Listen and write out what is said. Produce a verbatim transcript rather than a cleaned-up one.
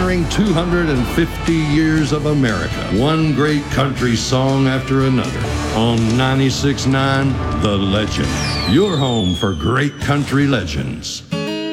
honoring two hundred fifty years of America, one great country song after another. On ninety-six point nine, The Legend, your home for great country legends.